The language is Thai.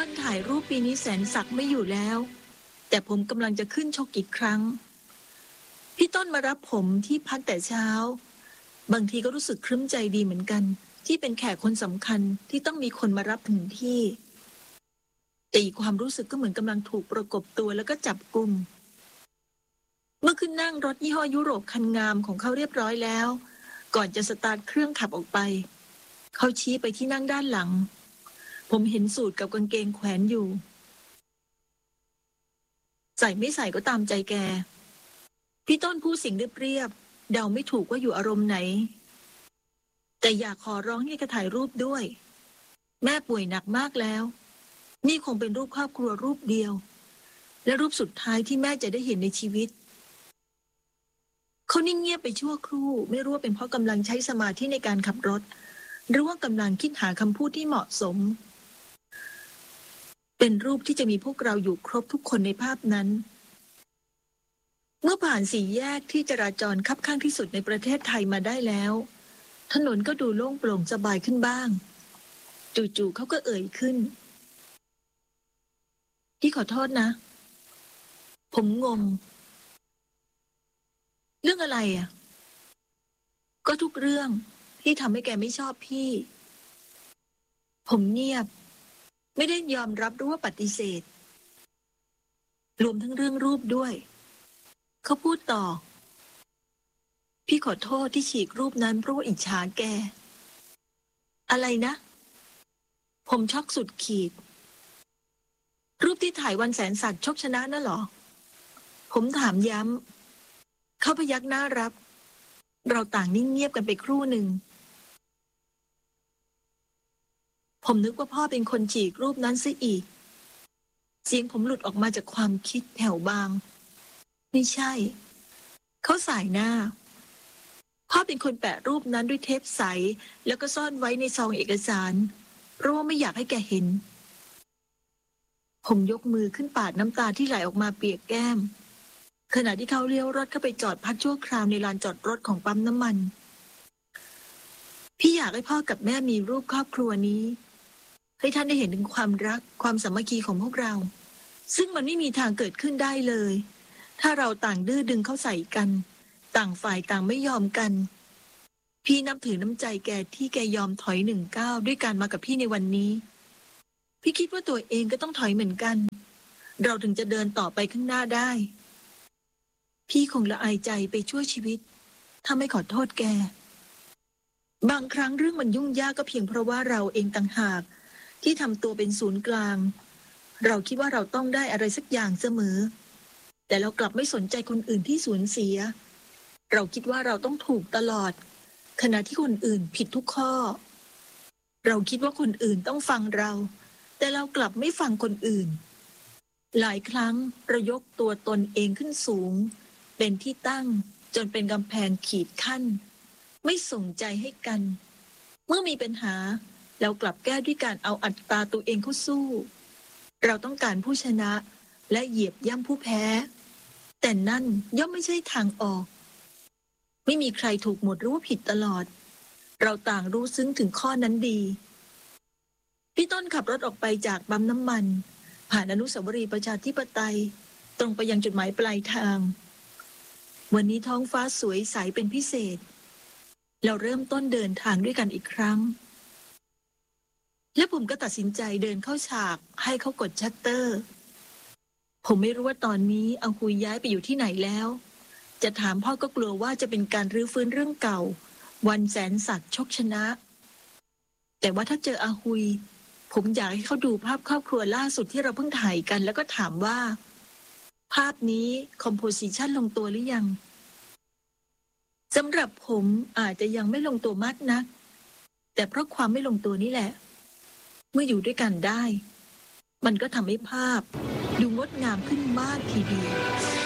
วันถ่ายรูปปีนี้แสนศักดิ์ไม่อยู่แล้วแต่ผมกำลังจะขึ้นชกอีกครั้งพี่ต้นมารับผมที่พักแต่เช้าบางทีก็รู้สึกครึ้มใจดีเหมือนกันที่เป็นแขกคนสำคัญที่ต้องมีคนมารับถึงที่แต่อีกความรู้สึกก็เหมือนกำลังถูกประกบตัวแล้วก็จับกุมเมื่อขึ้นนั่งรถยี่ห้อยุโรปคันงามของเขาเรียบร้อยแล้วก่อนจะสตาร์ทเครื่องขับออกไปเขาชี้ไปที่นั่งด้านหลังผมเห็นสูทกับกางเกงแขวนอยู่ใส่ไม่ใส่ก็ตามใจแกพี่ต้นพูดสิ่งเรียบๆเดาไม่ถูกว่าอยู่อารมณ์ไหนแต่อยากขอร้องให้แกถ่ายรูปด้วยแม่ป่วยหนักมากแล้วนี่คงเป็นรูปครอบครัวรูปเดียวและรูปสุดท้ายที่แม่จะได้เห็นในชีวิตเขานิ่งเงียบไปชั่วครู่ไม่รู้ว่าเป็นเพราะกำลังใช้สมาธิในการขับรถหรือว่ากำลังคิดหาคำพูดที่เหมาะสมเป็นรูปที่จะมีพวกเราอยู่ครบทุกคนในภาพนั้นเมื่อผ่านสี่แยกที่จราจรคับข้างที่สุดในประเทศไทยมาได้แล้วถนนก็ดูโล่งโปร่งสบายขึ้นบ้างจู่ๆเขาก็เอ่ยขึ้นพี่ขอโทษนะผมงงเรื่องอะไรอ่ะก็ทุกเรื่องที่ทำให้แกไม่ชอบพี่ผมเงียบไม่ได้ยอมรับหรือว่าปฏิเสธรวมทั้งเรื่องรูปด้วยเขาพูดต่อพี่ขอโทษที่ฉีกรูปนั้นเพราะว่าอิจฉาแกอะไรนะผมช็อกสุดขีดรูปที่ถ่ายวันแสนศักดิ์ชกชนะน่ะเหรอผมถามย้ำเขาพยักหน้ารับเราต่างนิ่งเงียบกันไปครู่หนึ่งผมนึกว่าพ่อเป็นคนฉีกรูปนั้นซะอีกเสียงผมหลุดออกมาจากความคิดแผ่วบางไม่ใช่เขาสายหน้าพ่อเป็นคนแปะรูปนั้นด้วยเทปใสแล้วก็ซ่อนไว้ในซองเอกสารเพราะว่าไม่อยากให้แกเห็นผมยกมือขึ้นปาดน้ำตาที่ไหลออกมาเปียกแก้มขณะที่เขาเลี้ยวรถเข้าไปจอดพักชั่วคราวในลานจอดรถของปั๊มน้ำมันพี่อยากให้พ่อกับแม่มีรูปครอบครัวนี้ให้ท่านได้เห็นถึงความรักความสามัคคีของพวกเราซึ่งมันไม่มีทางเกิดขึ้นได้เลยถ้าเราต่างดื้อดึงเข้าใส่กันต่างฝ่ายต่างไม่ยอมกันพี่นับถือน้ำใจแกที่แกยอมถอย1 ก้าวด้วยการมากับพี่ในวันนี้พี่คิดว่าตัวเองก็ต้องถอยเหมือนกันเราถึงจะเดินต่อไปข้างหน้าได้พี่คงละอายใจไปชั่วชีวิตถ้าไม่ขอโทษแกบางครั้งเรื่องมันยุ่งยากก็เพียงเพราะว่าเราเองต่างหากที่ทำตัวเป็นศูนย์กลางเราคิดว่าเราต้องได้อะไรสักอย่างเสมอแต่เรากลับไม่สนใจคนอื่นที่สูญเสียเราคิดว่าเราต้องถูกตลอดขณะที่คนอื่นผิดทุกข้อเราคิดว่าคนอื่นต้องฟังเราแต่เรากลับไม่ฟังคนอื่นหลายครั้งเรายกตัวตนเองขึ้นสูงเป็นที่ตั้งจนเป็นกำแพงขีดขั้นไม่ส่งใจให้กันเมื่อมีปัญหาเรากลับแก้ด้วยการเอาอัตตาตัวเองเข้าสู้เราต้องการผู้ชนะและเหยียบย่ำผู้แพ้แต่นั่นย่อมไม่ใช่ทางออกไม่มีใครถูกหมดหรือว่าผิดตลอดเราต่างรู้ซึ้งถึงข้อนั้นดีพี่ต้นขับรถออกไปจากปั๊มน้ำมันผ่านอนุสาวรีย์ประชาธิปไตยตรงไปยังจุดหมายปลายทางวันนี้ท้องฟ้าสวยใสเป็นพิเศษเราเริ่มต้นเดินทางด้วยกันอีกครั้งและผมก็ตัดสินใจเดินเข้าฉากให้เขากดชัตเตอร์ผมไม่รู้ว่าตอนนี้อังคุยย้ายไปอยู่ที่ไหนแล้วจะถามพ่อก็กลัวว่าจะเป็นการรื้อฟื้นเรื่องเก่าวันแสนศักดิ์ชกชนะแต่ว่าถ้าเจออาหุยผมอยากให้เขาดูภาพครอบครัวล่าสุดที่เราเพิ่งถ่ายกันแล้วก็ถามว่าภาพนี้คอมโพสิชันลงตัวหรือยังสำหรับผมอาจจะยังไม่ลงตัวมากนักแต่เพราะความไม่ลงตัวนี่แหละเมื่ออยู่ด้วยกันได้มันก็ทำให้ภาพดูงดงามขึ้นมากทีเดียว